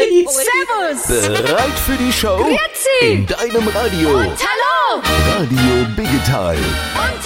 Servus. Bereit für die Show? Grüezi. In deinem Radio. Und hallo. Radio Biggetal. Und